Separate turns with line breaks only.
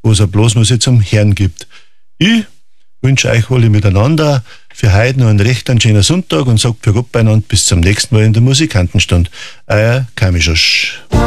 was er bloß nur sich zum Herrn gibt. Ich wünsche euch alle miteinander für heute noch einen recht schönen Sonntag und sagt für Gott beieinander bis zum nächsten Mal in der Musikantenstunde. Euer Kamischosch.